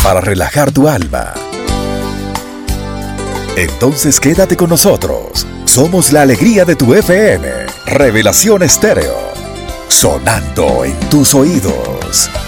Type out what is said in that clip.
para relajar tu alma. Entonces quédate con nosotros. Somos la alegría de tu FM. Revelación Estéreo. Sonando en tus oídos.